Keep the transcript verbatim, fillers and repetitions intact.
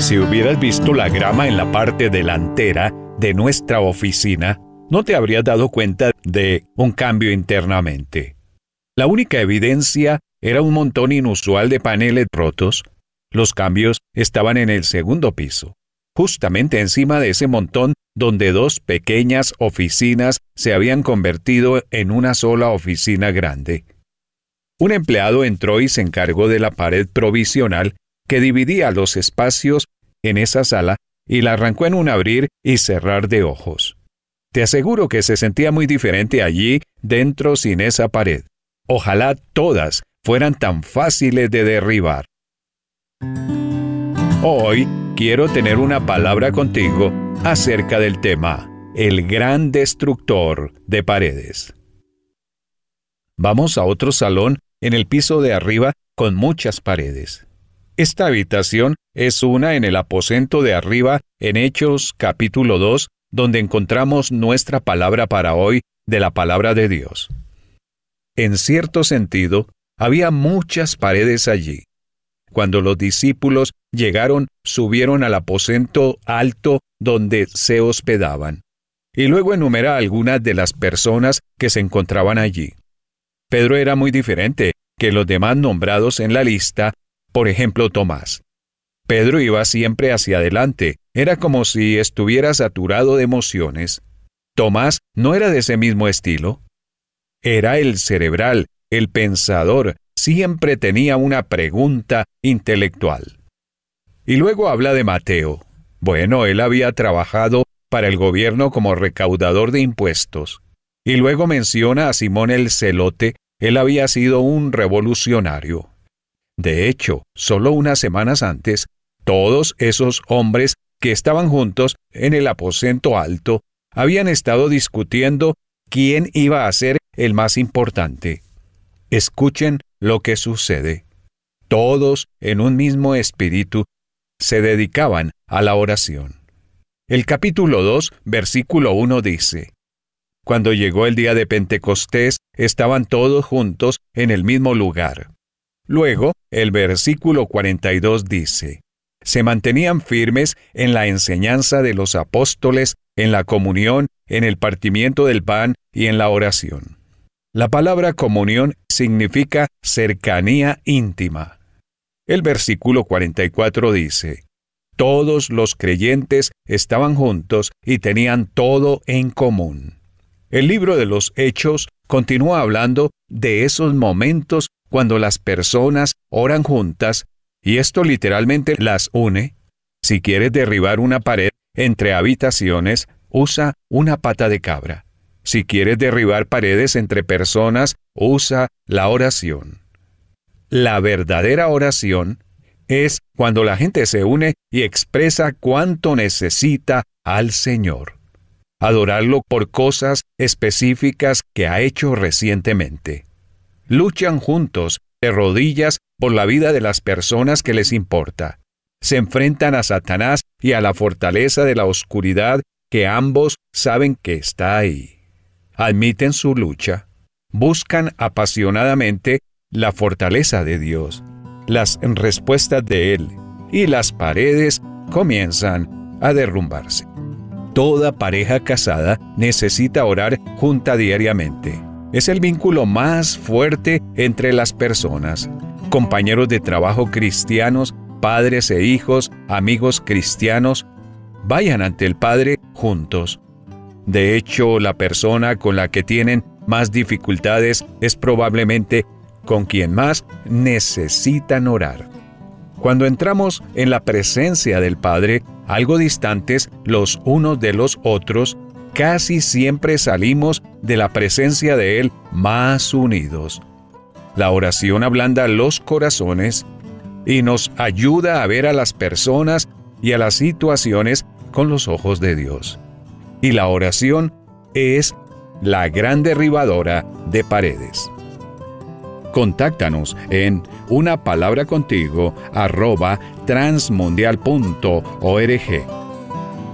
Si hubieras visto la grama en la parte delantera de nuestra oficina, no te habrías dado cuenta de un cambio internamente. La única evidencia era un montón inusual de paneles rotos. Los cambios estaban en el segundo piso, justamente encima de ese montón donde dos pequeñas oficinas se habían convertido en una sola oficina grande. Un empleado entró y se encargó de la pared provisional que dividía los espacios en esa sala y la arrancó en un abrir y cerrar de ojos. Te aseguro que se sentía muy diferente allí dentro sin esa pared. Ojalá todas fueran tan fáciles de derribar. Hoy quiero tener una palabra contigo acerca del tema, el gran destructor de paredes. Vamos a otro salón en el piso de arriba con muchas paredes. Esta habitación es una en el aposento de arriba en Hechos capítulo dos, donde encontramos nuestra palabra para hoy de la palabra de Dios. En cierto sentido, había muchas paredes allí. Cuando los discípulos llegaron, subieron al aposento alto donde se hospedaban, y luego enumera algunas de las personas que se encontraban allí. Pedro era muy diferente que los demás nombrados en la lista, por ejemplo Tomás. Pedro iba siempre hacia adelante, era como si estuviera saturado de emociones. Tomás no era de ese mismo estilo. Era el cerebral, el pensador, siempre tenía una pregunta intelectual. Y luego habla de Mateo. Bueno, él había trabajado para el gobierno como recaudador de impuestos. Y luego menciona a Simón el Celote, él había sido un revolucionario. De hecho, solo unas semanas antes, todos esos hombres que estaban juntos en el aposento alto habían estado discutiendo quién iba a ser el más importante. Escuchen lo que sucede. Todos, en un mismo espíritu, se dedicaban a la oración. El capítulo dos, versículo uno dice: Cuando llegó el día de Pentecostés, estaban todos juntos en el mismo lugar. Luego, el versículo cuarenta y dos dice: Se mantenían firmes en la enseñanza de los apóstoles, en la comunión, en el partimiento del pan y en la oración. La palabra comunión significa cercanía íntima. El versículo cuarenta y cuatro dice: Todos los creyentes estaban juntos y tenían todo en común. El libro de los Hechos continúa hablando de esos momentos cuando las personas oran juntas, y esto literalmente las une. Si quieres derribar una pared entre habitaciones, usa una pata de cabra. Si quieres derribar paredes entre personas, usa la oración. La verdadera oración es cuando la gente se une y expresa cuánto necesita al Señor. Adorarlo por cosas específicas que ha hecho recientemente. Luchan juntos, de rodillas, por la vida de las personas que les importa. Se enfrentan a Satanás y a la fortaleza de la oscuridad que ambos saben que está ahí. Admiten su lucha. Buscan apasionadamente la fortaleza de Dios, las respuestas de Él, y las paredes comienzan a derrumbarse. Toda pareja casada necesita orar junta diariamente. Es el vínculo más fuerte entre las personas. Compañeros de trabajo cristianos, padres e hijos, amigos cristianos, vayan ante el Padre juntos. De hecho, la persona con la que tienen más dificultades es probablemente con quien más necesitan orar. Cuando entramos en la presencia del Padre, algo distantes los unos de los otros, casi siempre salimos de la presencia de Él más unidos. La oración ablanda los corazones y nos ayuda a ver a las personas y a las situaciones con los ojos de Dios. Y la oración es la gran derribadora de paredes. Contáctanos en una palabra contigo arroba transmundial punto org.